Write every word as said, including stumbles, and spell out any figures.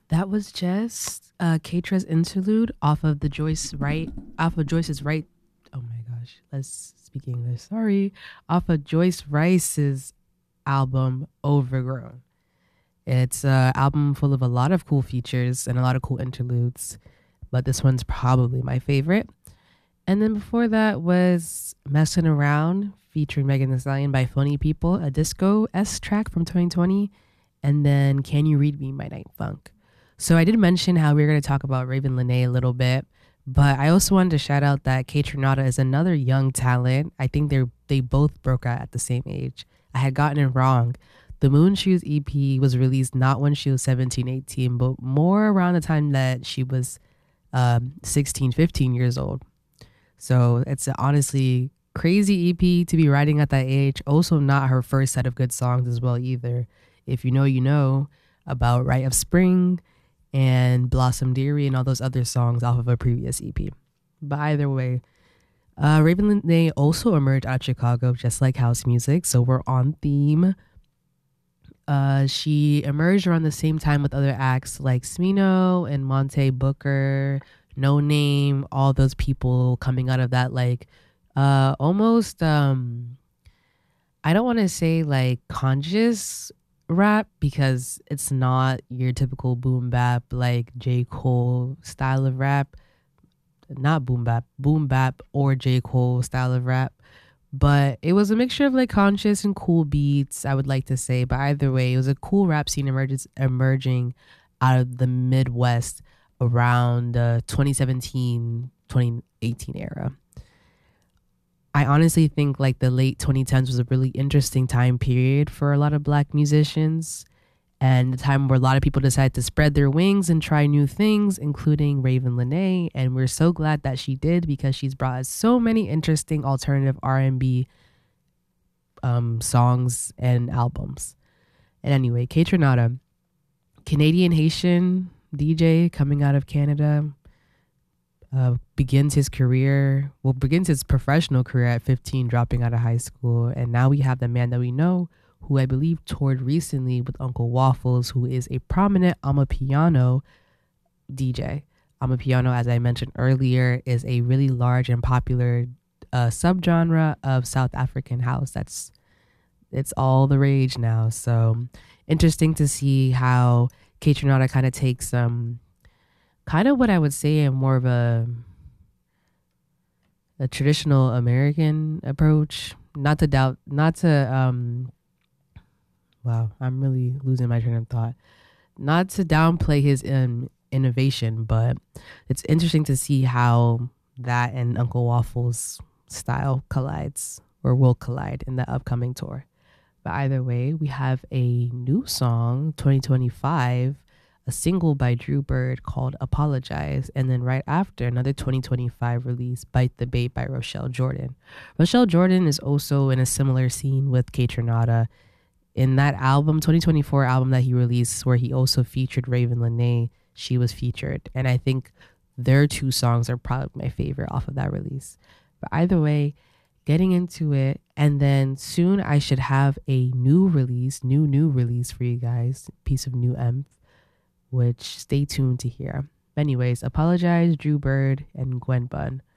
That was just uh Katra's interlude off of the Joyce Wright off of Joyce's Wright. Oh my gosh, let's speak English. Sorry, off of Joyce Rice's album Overgrown. It's an album full of a lot of cool features and a lot of cool interludes, but this one's probably my favorite. And then before that was Messin' Around featuring Megan Thee Stallion by Funny People, a disco S track from twenty twenty. And then Can You Read Me by Night Funk. So I did mention how we were going to talk about Raven Lene a little bit, but I also wanted to shout out that Kate Renata is another young talent. I think they're they both broke out at the same age. I had gotten it wrong. The Moon Shoes E P was released not when she was seventeen, eighteen, but more around the time that she was um, sixteen, fifteen years old. So it's a honestly crazy E P to be writing at that age. Also, not her first set of good songs as well either. If you know, you know about Rite of Spring and Blossom Dearie and all those other songs off of a previous E P. But either way, uh, Raven Lene also emerged out of Chicago, just like house music. So we're on theme. Uh, she emerged around the same time with other acts like Smino and Monte Booker, No Name, all those people coming out of that like uh, almost, um, I don't want to say like conscious rap because it's not your typical boom bap like J. Cole style of rap. Not boom bap, boom bap or J. Cole style of rap. But it was a mixture of like conscious and cool beats, I would like to say. But either way, it was a cool rap scene emerges, emerging out of the Midwest around the twenty seventeen, twenty eighteen era. I honestly think like the late twenty tens was a really interesting time period for a lot of black musicians and the time where a lot of people decided to spread their wings and try new things, including Raven Lene. And we're so glad that she did because she's brought us so many interesting alternative R and B um, songs and albums. And anyway, Kate Renata, Canadian Haitian D J coming out of Canada, uh, begins his career, well, begins his professional career at fifteen, dropping out of high school. And now we have the man that we know, who I believe toured recently with Uncle Waffles, who is a prominent Amapiano D J. Amapiano, as I mentioned earlier, is a really large and popular uh, subgenre of South African house. That's it's all the rage now. So interesting to see how Kate Renata kind of takes um kind of what I would say a more of a a traditional American approach. Not to doubt, not to um wow, I'm really losing my train of thought. Not to downplay his um, innovation, but it's interesting to see how that and Uncle Waffles style collides or will collide in the upcoming tour. But either way, we have a new song, twenty twenty-five, a single by Drew Bird called Apologize. And then right after, another twenty twenty-five release, Bite the Bait by Rochelle Jordan. Rochelle Jordan is also in a similar scene with Kate Renata. In that album, twenty twenty-four album that he released, where he also featured Raven Lene, she was featured. And I think their two songs are probably my favorite off of that release. But either way, getting into it. And then soon I should have a new release, new, new release for you guys, piece of new M, which stay tuned to hear. Anyways, Apologize, Drew Bird, and Gwen Bunn.